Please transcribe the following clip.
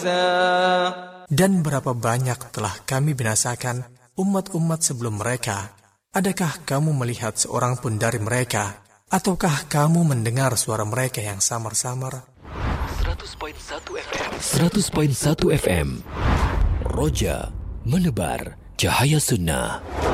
Dan berapa banyak telah kami binasakan umat-umat sebelum mereka. Adakah kamu melihat seorang pun dari mereka? Ataukah kamu mendengar suara mereka yang samar-samar? 100.1 FM Roja menebar cahaya sunnah.